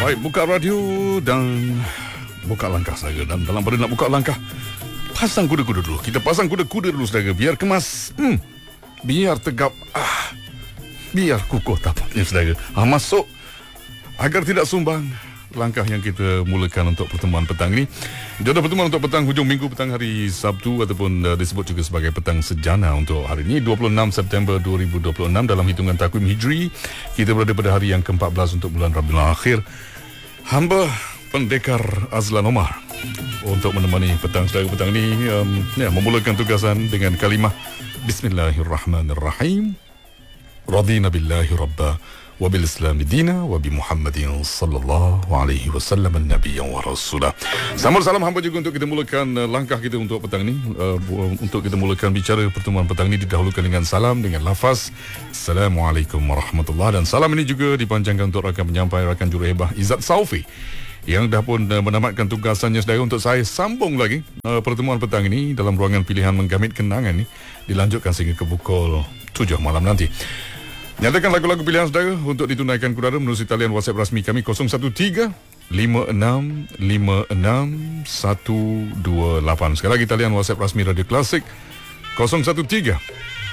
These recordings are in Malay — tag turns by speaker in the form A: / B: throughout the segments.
A: Baik, buka radio dan buka langkah saudara. Dan dalam pada nak buka langkah, pasang kuda-kuda dulu. Kita pasang kuda-kuda dulu saudara, biar kemas, biar tegap, biar kukuh tapaknya saudara. Masuk agar tidak sumbang. Langkah yang kita mulakan untuk pertemuan petang ini. Jodoh pertemuan untuk petang hujung minggu, petang hari Sabtu ataupun disebut juga sebagai petang sejana untuk hari ini 26 September 2026 dalam hitungan takwim Hijri. Kita berada pada hari yang ke-14 untuk bulan Rabiul Akhir. Hamba Pendekar Azlan Omar untuk menemani petang saudara petang ini memulakan tugasan dengan kalimah Bismillahirrahmanirrahim. Radina billahi rabba wa bil islami dina wa bi Muhammadin sallallahu alaihi wasallam an-nabiyya wa rasulah. Sambut salam hamba juga untuk kita mulakan langkah kita untuk petang ini. Untuk kita mulakan bicara pertemuan petang ini didahulukan dengan salam dengan lafaz Assalamualaikum warahmatullahi. Dan salam ini juga dipanjangkan untuk rakan penyampai, rakan juruhebah Izzat Saufi yang dah pun menamatkan tugasannya saudara untuk saya sambung lagi pertemuan petang ini dalam ruangan pilihan menggamit kenangan ini dilanjutkan sehingga ke pukul 7 malam nanti. Nyatakan lagu-lagu pilihan saudara untuk ditunaikan ke udara melalui talian WhatsApp rasmi kami 013 56 56 128. Sekali lagi talian WhatsApp rasmi Radio Klasik 013 56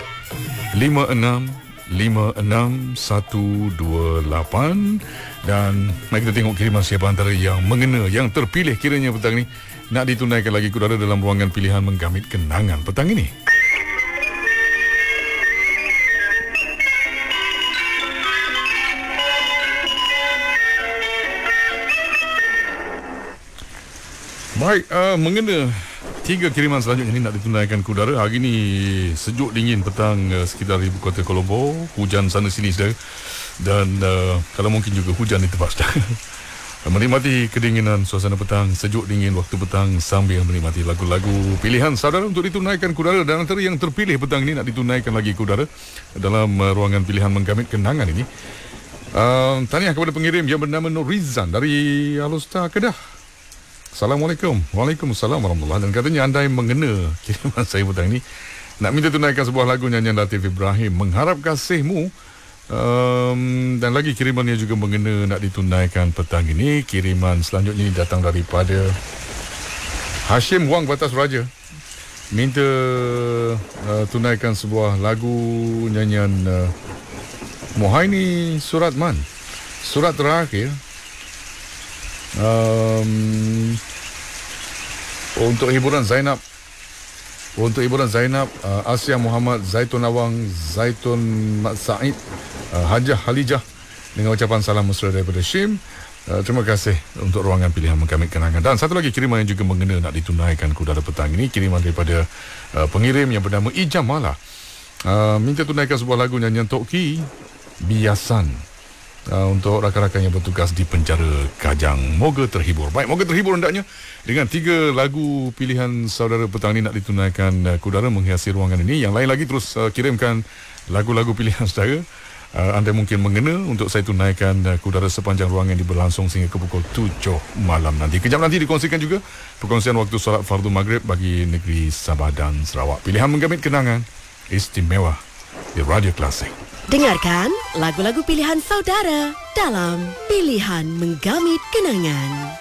A: 56 128. Dan mari kita tengok kiriman siapa antara yang mengena, yang terpilih kiranya petang ini nak ditunaikan lagi ke udara dalam ruangan pilihan menggamit kenangan petang ini. Baik, mengena tiga kiriman selanjutnya ini nak ditunaikan ke udara. Hari ini sejuk dingin petang sekitar ibu kota Colombo. Hujan sana sini saudara. Dan kalau mungkin juga hujan di tempat saudara. Menikmati kedinginan suasana petang, sejuk dingin waktu petang sambil menikmati lagu-lagu pilihan saudara untuk ditunaikan ke udara. Dan antara yang terpilih petang ini nak ditunaikan lagi ke udara dalam ruangan pilihan menggamit kenangan ini. Tahniah kepada pengirim yang bernama Nurizan dari Alustar Kedah. Assalamualaikum. Waalaikumsalam warahmatullahi. Dan katanya anda yang mengena kiriman saya petang ini nak minta tunaikan sebuah lagu nyanyian Latif Ibrahim, Mengharap Kasihmu. Dan lagi kirimannya juga mengena nak ditunaikan petang ini. Kiriman selanjutnya ini datang daripada Hashim Wang Batas Raja, minta tunaikan sebuah lagu nyanyian Muhaini Suratman, surat terakhir. Untuk hiburan Zainab, Asia Muhammad, Zaitun Awang, Zaitun Mat Said, Hajah Halijah, dengan ucapan salam mesra daripada Syim. Terima kasih untuk ruangan pilihan menggamit kenangan. Dan satu lagi kiriman yang juga mengena nak ditunaikan ke udara petang ini, kiriman daripada pengirim yang bernama Ijam Mala, minta tunaikan sebuah lagu nyanyian Toki Biasan untuk rakan-rakan yang bertugas di penjara Kajang. Moga terhibur. Baik, moga terhibur hendaknya dengan tiga lagu pilihan saudara petang ini nak ditunaikan ke udara menghiasi ruangan ini. Yang lain lagi terus kirimkan lagu-lagu pilihan saudara. Anda mungkin mengena untuk saya tunaikan ke udara sepanjang ruangan ini berlangsung sehingga ke pukul 7 malam nanti. Kejap nanti dikongsikan juga perkongsian waktu solat fardu maghrib bagi negeri Sabah dan Sarawak. Pilihan menggamit kenangan istimewa di Radio Klasik.
B: Dengarkan lagu-lagu pilihan saudara dalam Pilihan Menggamit Kenangan.